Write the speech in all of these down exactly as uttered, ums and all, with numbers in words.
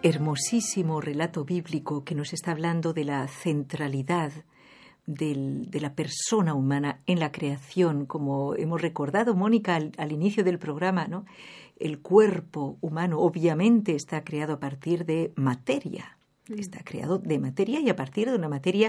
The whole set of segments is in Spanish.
hermosísimo relato bíblico que nos está hablando de la centralidad del, de la persona humana en la creación, como hemos recordado, Mónica, al, al inicio del programa, ¿no? El cuerpo humano obviamente está creado a partir de materia, está creado de materia y a partir de una materia.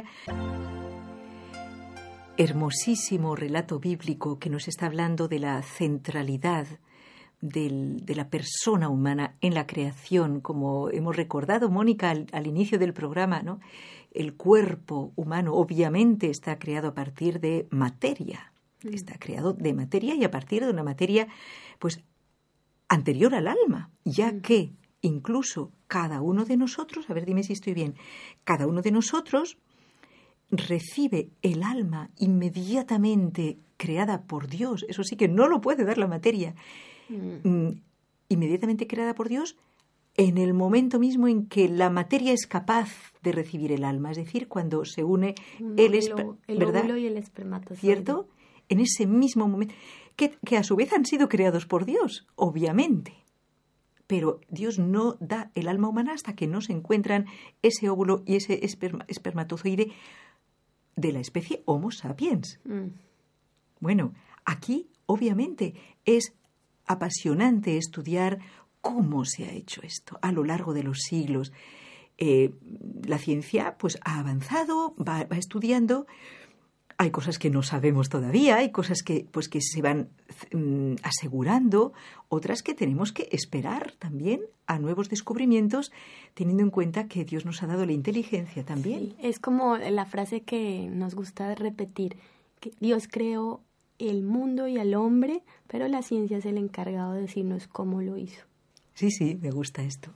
Hermosísimo relato bíblico que nos está hablando de la centralidad del, de la persona humana en la creación, como hemos recordado, Mónica, al, al inicio del programa, ¿no? El cuerpo humano obviamente está creado a partir de materia, mm. está creado de materia y a partir de una materia, pues, anterior al alma, ya mm. que incluso cada uno de nosotros, a ver, dime si estoy bien, cada uno de nosotros recibe el alma inmediatamente creada por Dios. Eso sí que no lo puede dar la materia. Mm. Inmediatamente creada por Dios en el momento mismo en que la materia es capaz de recibir el alma. Es decir, cuando se une no, el, el, el óvulo y el espermatozoide. ¿Cierto? En ese mismo momento. Que, que a su vez han sido creados por Dios, obviamente. Pero Dios no da el alma humana hasta que no se encuentran ese óvulo y ese esperma, espermatozoide de la especie Homo sapiens. Mm. Bueno, aquí obviamente es apasionante estudiar cómo se ha hecho esto a lo largo de los siglos. Eh, la ciencia pues ha avanzado, va, va estudiando. Hay cosas que no sabemos todavía, hay cosas que, pues, que se van um, asegurando, otras que tenemos que esperar también a nuevos descubrimientos, teniendo en cuenta que Dios nos ha dado la inteligencia también. Sí, es como la frase que nos gusta repetir, que Dios creó el mundo y al hombre, pero la ciencia es el encargado de decirnos cómo lo hizo. Sí, sí, me gusta esto.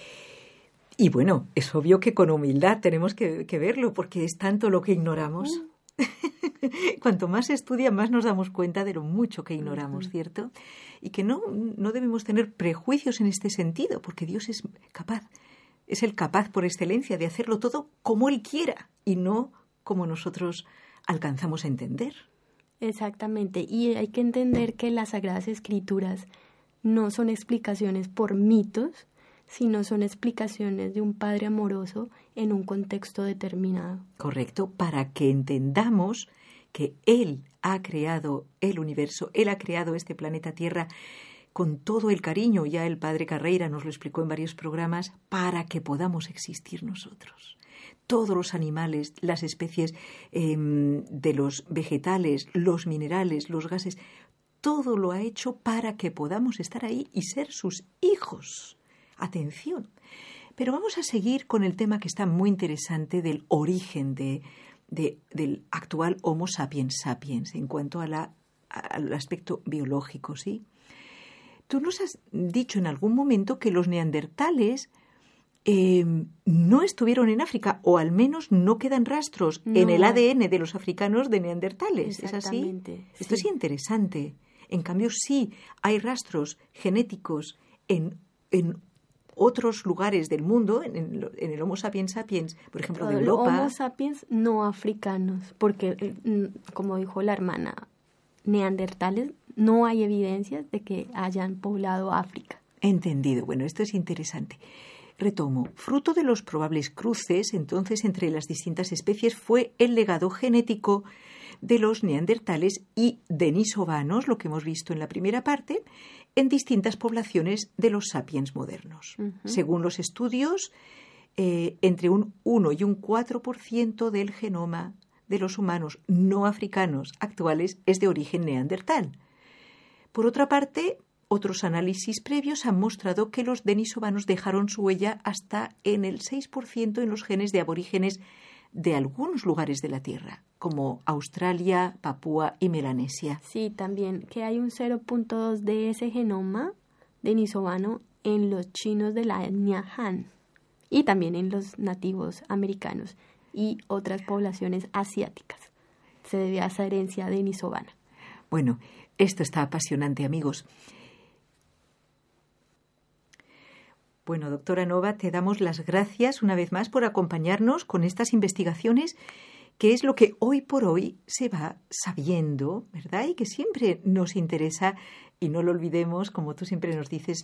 Y bueno, es obvio que con humildad tenemos que, que verlo, porque es tanto lo que ignoramos. Mm. Cuanto más se estudia, más nos damos cuenta de lo mucho que ignoramos, ¿cierto? Y que no, no debemos tener prejuicios en este sentido, porque Dios es capaz, es el capaz por excelencia de hacerlo todo como Él quiera y no como nosotros alcanzamos a entender. Exactamente, y hay que entender que las Sagradas Escrituras no son explicaciones por mitos, sino son explicaciones de un Padre amoroso en un contexto determinado. Correcto, para que entendamos que Él ha creado el universo, Él ha creado este planeta Tierra con todo el cariño, ya el Padre Carreira nos lo explicó en varios programas, para que podamos existir nosotros. Todos los animales, las especies eh, de los vegetales, los minerales, los gases, todo lo ha hecho para que podamos estar ahí y ser sus hijos. Atención. Pero vamos a seguir con el tema que está muy interesante del origen de, de, del actual Homo sapiens sapiens en cuanto a la, a, al aspecto biológico, ¿sí? Tú nos has dicho en algún momento que los neandertales eh, no estuvieron en África, o al menos no quedan rastros no. en el A D N de los africanos de neandertales. ¿Es así? Sí. Esto es interesante. En cambio, sí hay rastros genéticos en, en otros lugares del mundo, en el, en el Homo sapiens sapiens, por ejemplo, de Europa. Homo sapiens no africanos, porque, como dijo la hermana, neandertales, no hay evidencias de que hayan poblado África. Entendido. Bueno, esto es interesante. Retomo. Fruto de los probables cruces, entonces, entre las distintas especies fue el legado genético de los neandertales y denisovanos, lo que hemos visto en la primera parte, en distintas poblaciones de los sapiens modernos. Uh-huh. Según los estudios, eh, entre un uno y un cuatro por ciento del genoma de los humanos no africanos actuales es de origen neandertal. Por otra parte, otros análisis previos han mostrado que los denisovanos dejaron su huella hasta en el seis por ciento en los genes de aborígenes de algunos lugares de la Tierra, como Australia, Papúa y Melanesia. Sí, también que hay un cero punto dos de ese genoma denisovano en los chinos de la etnia Han y también en los nativos americanos y otras poblaciones asiáticas. Se debe a esa herencia denisovana. Bueno, esto está apasionante, amigos. Bueno, doctora Nova, te damos las gracias una vez más por acompañarnos con estas investigaciones, que es lo que hoy por hoy se va sabiendo, ¿verdad? Y que siempre nos interesa, y no lo olvidemos, como tú siempre nos dices,